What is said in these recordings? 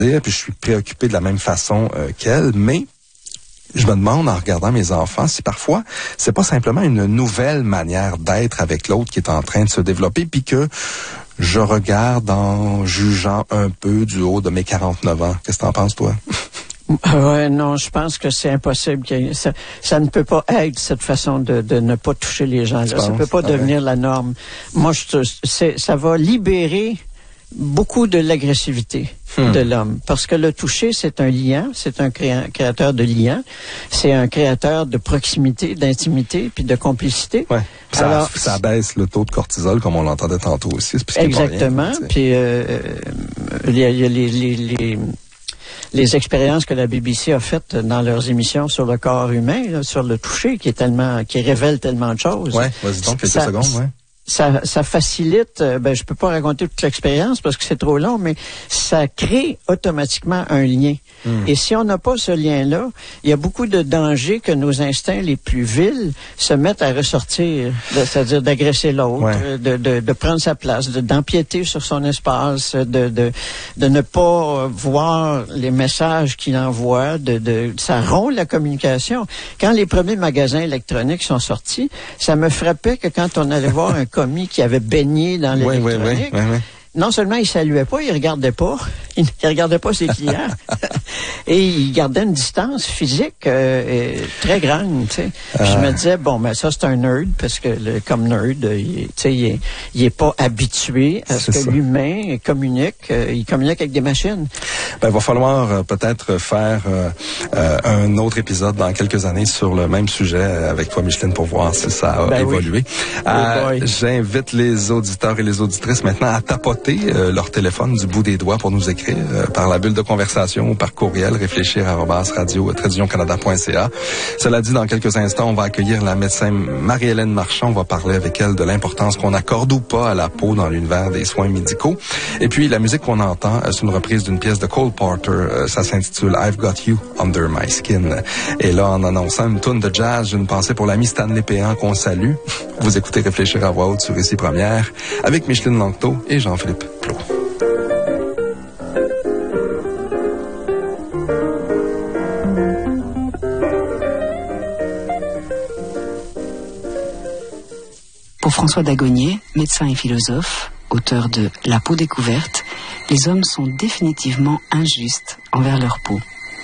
puis je suis préoccupé de la même façon qu'elle, mais je me demande en regardant mes enfants si parfois c'est pas simplement une nouvelle manière d'être avec l'autre qui est en train de se développer, puis que je regarde en jugeant un peu du haut de mes 49 ans. Qu'est-ce que t'en penses, toi? Ouais, non, je pense que c'est impossible. Ça ne peut pas être cette façon de ne pas toucher les gens. Là. Ça ne peut pas devenir la norme. Moi, ça va libérer beaucoup de l'agressivité de l'homme. Parce que le toucher, c'est un liant, c'est un créateur de liens, c'est un créateur de proximité, d'intimité, puis de complicité. Ouais. Alors, ça baisse le taux de cortisol, comme on l'entendait tantôt aussi. Exactement. Puis il y a les expériences que la BBC a faites dans leurs émissions sur le corps humain, là, sur le toucher, qui révèle tellement de choses. Ouais, vas-y donc quelques secondes, ouais. Ça facilite, je peux pas raconter toute l'expérience parce que c'est trop long, mais ça crée automatiquement un lien. Et si on n'a pas ce lien-là, il y a beaucoup de dangers que nos instincts les plus vils se mettent à ressortir, c'est-à-dire d'agresser l'autre, de prendre sa place, d'empiéter sur son espace, de ne pas voir les messages qu'il envoie, ça rompt la communication. Quand les premiers magasins électroniques sont sortis, ça me frappait que quand on allait voir un commis qui avait baigné dans l'électronique, non seulement il saluait pas, il regardait pas ses clients et il gardait une distance physique très grande, tu sais. Je me disais ça c'est un nerd parce que comme nerd, il est pas habitué à ce que l'humain communique, il communique avec des machines. Il va falloir peut-être faire un autre épisode dans quelques années sur le même sujet avec toi, Micheline, pour voir si ça a évolué. J'invite les auditeurs et les auditrices maintenant à tapoter leur téléphone du bout des doigts pour nous écrire par la bulle de conversation ou par courriel réfléchir@radio-canada.ca. Cela dit, dans quelques instants, on va accueillir la médecin Marie-Hélène Marchand. On va parler avec elle de l'importance qu'on accorde ou pas à la peau dans l'univers des soins médicaux. Et puis, la musique qu'on entend, c'est une reprise d'une pièce de Cole Porter. Ça s'intitule I've Got You Under My Skin. Et là, en annonçant une toune de jazz, j'ai une pensée pour l'ami Stanley Péan qu'on salue. Vous écoutez Réfléchir à voix haute sur Ici Première avec Micheline Langto et Jean-Philippe Plot. Pour François Dagonier, médecin et philosophe, auteur de La peau découverte, les hommes sont définitivement injustes envers leur peau.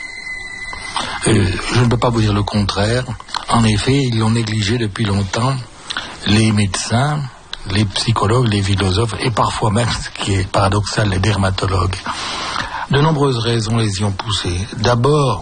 Je ne peux pas vous dire le contraire. En effet, ils l'ont négligé depuis longtemps. Les médecins, les psychologues, les philosophes et parfois même, ce qui est paradoxal, les dermatologues. De nombreuses raisons les y ont poussés. D'abord,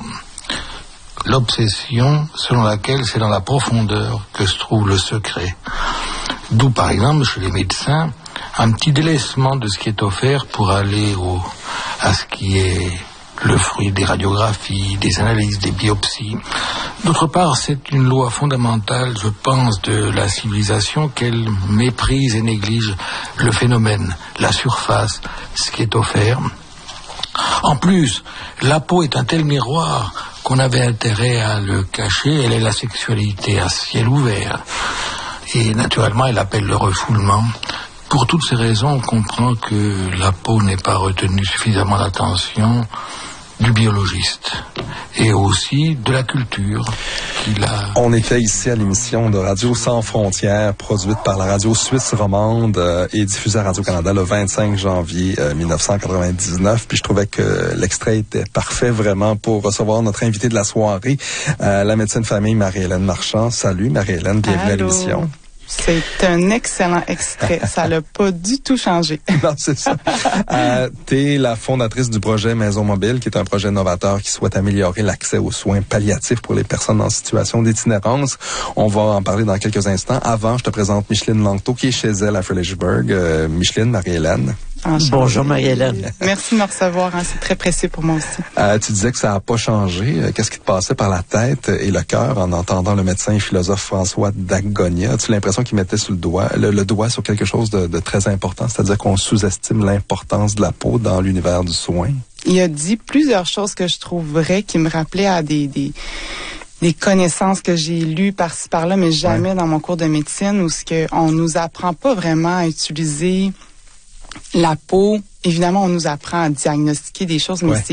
l'obsession selon laquelle c'est dans la profondeur que se trouve le secret. D'où, par exemple, chez les médecins, un petit délaissement de ce qui est offert pour aller à ce qui est le fruit des radiographies, des analyses, des biopsies. D'autre part, c'est une loi fondamentale, je pense, de la civilisation qu'elle méprise et néglige le phénomène, la surface, ce qui est offert. En plus, la peau est un tel miroir qu'on avait intérêt à le cacher. Elle est la sexualité à ciel ouvert. Et naturellement, elle appelle le refoulement. Pour toutes ces raisons, on comprend que la peau n'est pas retenue suffisamment d'attention du biologiste et aussi de la culture qu'il a. On était ici à l'émission de Radio Sans Frontières, produite par la radio suisse romande et diffusée à Radio-Canada le 25 janvier 1999. Puis je trouvais que l'extrait était parfait vraiment pour recevoir notre invitée de la soirée, la médecine de famille Marie-Hélène Marchand. Salut Marie-Hélène, bienvenue à l'émission. C'est un excellent extrait. Ça l'a pas du tout changé. Non, c'est ça. T'es la fondatrice du projet Maison Mobile, qui est un projet novateur qui souhaite améliorer l'accès aux soins palliatifs pour les personnes en situation d'itinérance. On va en parler dans quelques instants. Avant, je te présente Micheline Langto, qui est chez elle à Frelichburg. Micheline, Marie-Hélène. Bonjour Marie-Hélène. Merci de me recevoir. C'est très précieux pour moi aussi. Tu disais que ça n'a pas changé. Qu'est-ce qui te passait par la tête et le cœur en entendant le médecin et philosophe François Dagonier? As-tu l'impression qu'il mettait sur le doigt sur quelque chose de très important, c'est-à-dire qu'on sous-estime l'importance de la peau dans l'univers du soin? Il a dit plusieurs choses que je trouve vraies, qui me rappelaient à des connaissances que j'ai lues par-ci par-là, mais jamais dans mon cours de médecine, où on nous apprend pas vraiment à utiliser la peau. Évidemment, on nous apprend à diagnostiquer des choses, mais